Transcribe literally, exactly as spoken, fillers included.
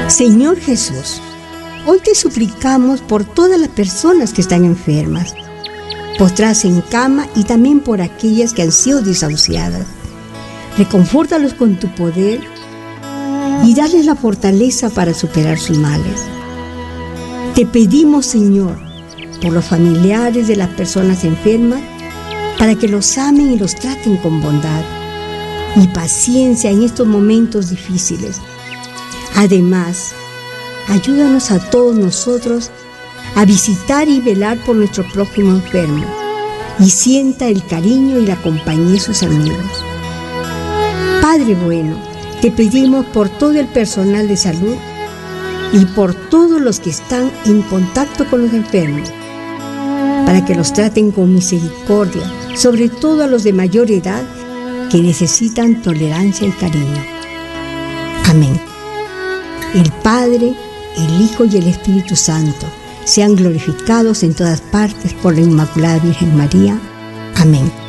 Señor Jesús, hoy te suplicamos por todas las personas que están enfermas, postradas en cama, y también por aquellas que han sido desahuciadas. Reconfórtalos con tu poder y darles la fortaleza para superar sus males. Te pedimos, Señor, por los familiares de las personas enfermas, para que los amen y los traten con bondad y paciencia en estos momentos difíciles. Además, ayúdanos a todos nosotros a visitar y velar por nuestro prójimo enfermo, y sienta el cariño y la compañía de sus amigos. Padre bueno, te pedimos por todo el personal de salud y por todos los que están en contacto con los enfermos, para que los traten con misericordia, sobre todo a los de mayor edad que necesitan tolerancia y cariño. Amén. El Padre, el Hijo y el Espíritu Santo sean glorificados en todas partes por la Inmaculada Virgen María. Amén.